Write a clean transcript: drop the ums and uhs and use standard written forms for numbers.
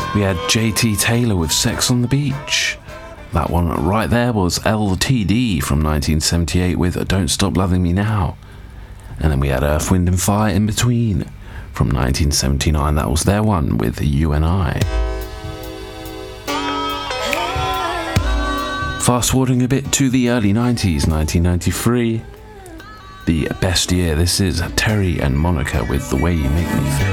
We had JT Taylor with Sex on the Beach. That one right there was LTD from 1978 with Don't Stop Loving Me Now. And then we had Earth, Wind and Fire in between from 1979. That was their one with You and I. Fast forwarding a bit to the early 90s, 1993. The best year. This is Terry and Monica with The Way You Make Me Feel.